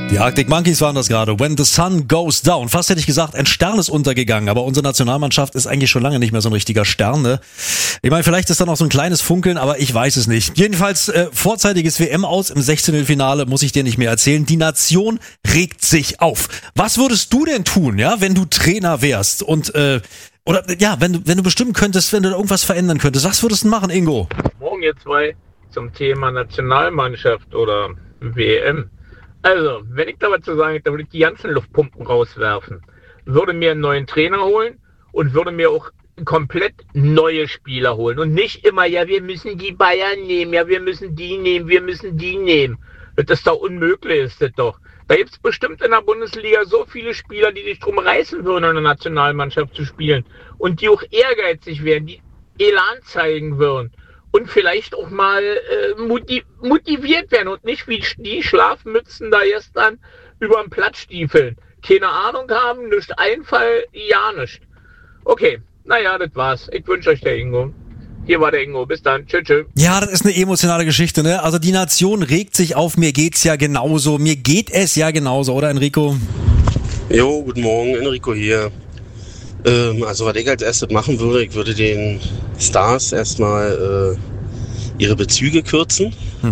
Die Arctic Monkeys waren das gerade. When the sun goes down. Fast hätte ich gesagt, ein Stern ist untergegangen. Aber unsere Nationalmannschaft ist eigentlich schon lange nicht mehr so ein richtiger Stern, ne? Ich meine, vielleicht ist da noch so ein kleines Funkeln, aber ich weiß es nicht. Jedenfalls vorzeitiges WM-Aus im 16-Finale, muss ich dir nicht mehr erzählen. Die Nation regt sich auf. Was würdest du denn tun, ja, wenn du Trainer wärst? Und wenn du bestimmen könntest, wenn du da irgendwas verändern könntest. Was würdest du machen, Ingo? Morgen ihr zwei zum Thema Nationalmannschaft oder WM. Also, wenn ich da was zu sagen hätte, dann würde ich die ganzen Luftpumpen rauswerfen. Würde mir einen neuen Trainer holen und würde mir auch komplett neue Spieler holen. Und nicht immer, ja, wir müssen die Bayern nehmen, ja, wir müssen die nehmen. Das ist doch unmöglich, ist das doch. Da gibt es bestimmt in der Bundesliga so viele Spieler, die sich drum reißen würden, in der Nationalmannschaft zu spielen. Und die auch ehrgeizig wären, die Elan zeigen würden. Und vielleicht auch mal motiviert werden und nicht wie die Schlafmützen da gestern über den Platz stiefeln. Keine Ahnung haben, nichts Einfall, ja nicht. Okay, naja, das war's. Ich wünsche euch der Ingo. Hier war der Ingo. Bis dann. Tschüss. Ja, das ist eine emotionale Geschichte, ne? Also die Nation regt sich auf. Mir geht es ja genauso, oder Enrico? Jo, guten Morgen, Enrico hier. Also was ich als erstes machen würde, ich würde den Stars erstmal ihre Bezüge kürzen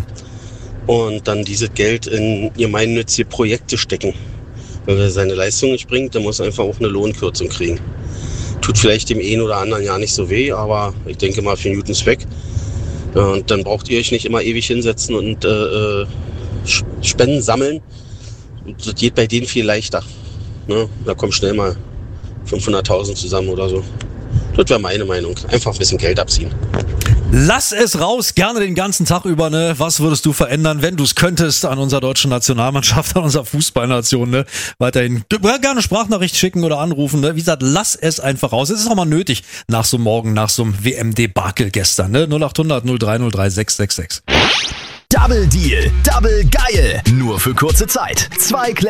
und dann dieses Geld in gemeinnützige Projekte stecken. Wenn er seine Leistung nicht bringt, dann muss er einfach auch eine Lohnkürzung kriegen. Tut vielleicht dem einen oder anderen ja nicht so weh, aber ich denke mal für Newtons Zweck. Und dann braucht ihr euch nicht immer ewig hinsetzen und Spenden sammeln. Das geht bei denen viel leichter. Ne? Da kommt schnell mal 500.000 zusammen oder so. Das wäre meine Meinung. Einfach ein bisschen Geld abziehen. Lass es raus, gerne den ganzen Tag über, ne? Was würdest du verändern, wenn du es könntest, an unserer deutschen Nationalmannschaft, an unserer Fußballnation, ne? Weiterhin gerne Sprachnachricht schicken oder anrufen, ne? Wie gesagt, lass es einfach raus. Es ist auch mal nötig nach so einem WM-Debakel gestern, ne? 0800 0303 666. Double Deal, Double geil. Nur für kurze Zeit.